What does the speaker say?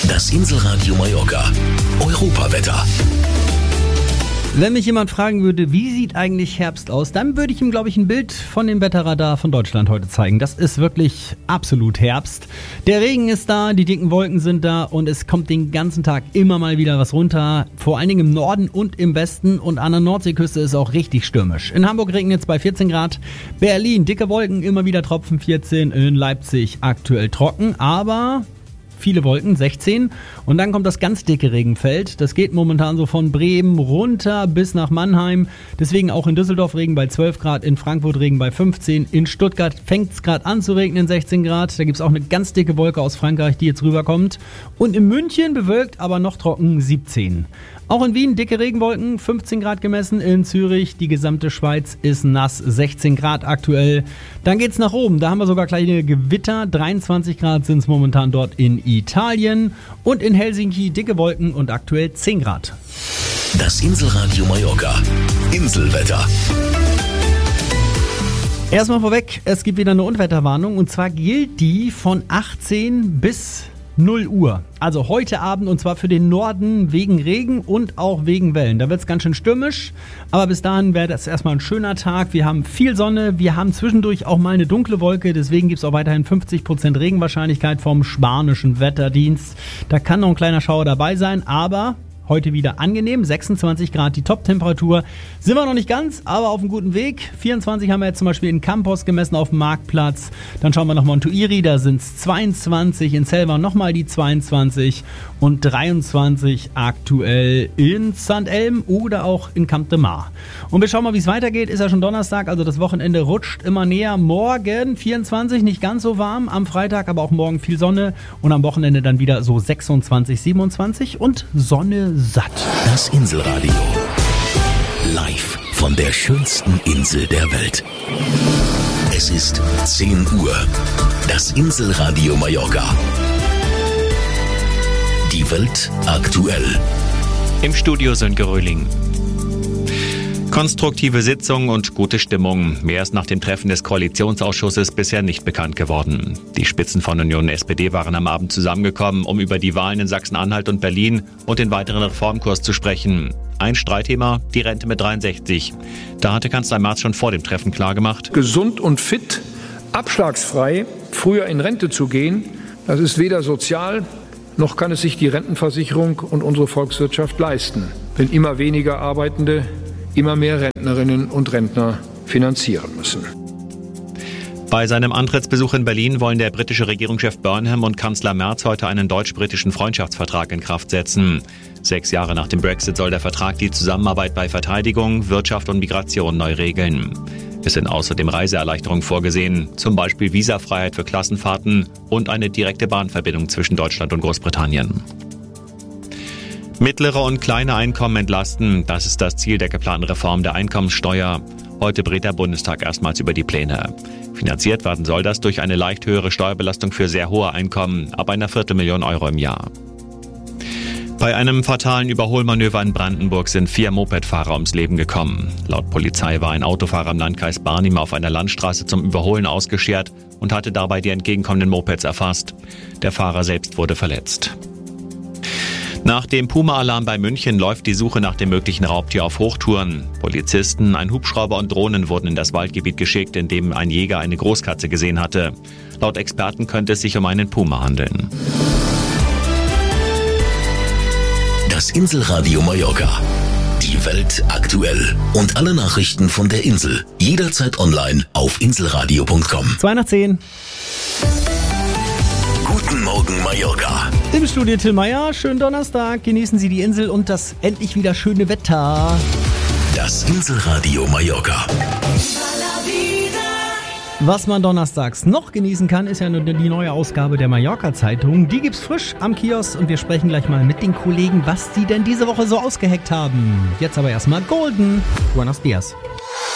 Das Inselradio Mallorca. Europawetter. Wenn mich jemand fragen würde, wie sieht eigentlich Herbst aus, dann würde ich ihm, glaube ich, ein Bild von dem Wetterradar von Deutschland heute zeigen. Das ist wirklich absolut Herbst. Der Regen ist da, die dicken Wolken sind da und es kommt den ganzen Tag immer mal wieder was runter. Vor allen Dingen im Norden und im Westen und an der Nordseeküste ist es auch richtig stürmisch. In Hamburg regnet es bei 14 Grad, Berlin dicke Wolken, immer wieder Tropfen 14, in Leipzig aktuell trocken, aber viele Wolken, 16. Und dann kommt das ganz dicke Regenfeld. Das geht momentan so von Bremen runter bis nach Mannheim. Deswegen auch in Düsseldorf Regen bei 12 Grad, in Frankfurt Regen bei 15. In Stuttgart fängt es gerade an zu regnen, 16 Grad. Da gibt es auch eine ganz dicke Wolke aus Frankreich, die jetzt rüberkommt. Und in München bewölkt, aber noch trocken, 17. Auch in Wien dicke Regenwolken, 15 Grad gemessen. In Zürich, die gesamte Schweiz ist nass, 16 Grad aktuell. Dann geht's nach oben, da haben wir sogar kleine Gewitter, 23 Grad sind es momentan dort in Italien. Und in Helsinki dicke Wolken und aktuell 10 Grad. Das Inselradio Mallorca. Inselwetter. Erstmal vorweg, es gibt wieder eine Unwetterwarnung und zwar gilt die von 18 bis 0 Uhr. Also heute Abend und zwar für den Norden wegen Regen und auch wegen Wellen. Da wird es ganz schön stürmisch, aber bis dahin wäre das erstmal ein schöner Tag. Wir haben viel Sonne, wir haben zwischendurch auch mal eine dunkle Wolke, deswegen gibt es auch weiterhin 50% Regenwahrscheinlichkeit vom spanischen Wetterdienst. Da kann noch ein kleiner Schauer dabei sein, aber heute wieder angenehm, 26 Grad die Top-Temperatur. Sind wir noch nicht ganz, aber auf einem guten Weg. 24 haben wir jetzt zum Beispiel in Campos gemessen auf dem Marktplatz. Dann schauen wir nach Montuiri, da sind es 22. In Selva nochmal die 22 und 23 aktuell in St. Elm oder auch in Camp de Mar. Und wir schauen mal, wie es weitergeht. Ist ja schon Donnerstag, also das Wochenende rutscht immer näher. Morgen 24, nicht ganz so warm. Am Freitag aber auch morgen viel Sonne und am Wochenende dann wieder so 26, 27 und Sonne satt. Das Inselradio. Live von der schönsten Insel der Welt. Es ist 10 Uhr. Das Inselradio Mallorca. Die Welt aktuell. Im Studio Sönke Röhling. Konstruktive Sitzung und gute Stimmung. Mehr ist nach dem Treffen des Koalitionsausschusses bisher nicht bekannt geworden. Die Spitzen von Union und SPD waren am Abend zusammengekommen, um über die Wahlen in Sachsen-Anhalt und Berlin und den weiteren Reformkurs zu sprechen. Ein Streitthema, die Rente mit 63. Da hatte Kanzler Merz schon vor dem Treffen klargemacht: Gesund und fit, abschlagsfrei, früher in Rente zu gehen, das ist weder sozial, noch kann es sich die Rentenversicherung und unsere Volkswirtschaft leisten, wenn immer weniger Arbeitende immer mehr Rentnerinnen und Rentner finanzieren müssen. Bei seinem Antrittsbesuch in Berlin wollen der britische Regierungschef Burnham und Kanzler Merz heute einen deutsch-britischen Freundschaftsvertrag in Kraft setzen. 6 Jahre nach dem Brexit soll der Vertrag die Zusammenarbeit bei Verteidigung, Wirtschaft und Migration neu regeln. Es sind außerdem Reiseerleichterungen vorgesehen, zum Beispiel Visafreiheit für Klassenfahrten und eine direkte Bahnverbindung zwischen Deutschland und Großbritannien. Mittlere und kleine Einkommen entlasten, das ist das Ziel der geplanten Reform der Einkommenssteuer. Heute berät der Bundestag erstmals über die Pläne. Finanziert werden soll das durch eine leicht höhere Steuerbelastung für sehr hohe Einkommen, ab einer 250.000 Euro im Jahr. Bei einem fatalen Überholmanöver in Brandenburg sind 4 Mopedfahrer ums Leben gekommen. Laut Polizei war ein Autofahrer im Landkreis Barnim auf einer Landstraße zum Überholen ausgeschert und hatte dabei die entgegenkommenden Mopeds erfasst. Der Fahrer selbst wurde verletzt. Nach dem Puma-Alarm bei München läuft die Suche nach dem möglichen Raubtier auf Hochtouren. Polizisten, ein Hubschrauber und Drohnen wurden in das Waldgebiet geschickt, in dem ein Jäger eine Großkatze gesehen hatte. Laut Experten könnte es sich um einen Puma handeln. Das Inselradio Mallorca. Die Welt aktuell. Und alle Nachrichten von der Insel. Jederzeit online auf inselradio.com. 2 nach 10. Guten Morgen Mallorca. Im Studio Till Meyer, schönen Donnerstag, genießen Sie die Insel und das endlich wieder schöne Wetter. Das Inselradio Mallorca. Was man donnerstags noch genießen kann, ist ja nur die neue Ausgabe der Mallorca-Zeitung. Die gibt's frisch am Kiosk und wir sprechen gleich mal mit den Kollegen, was die denn diese Woche so ausgeheckt haben. Jetzt aber erstmal Golden. Buenos Dias.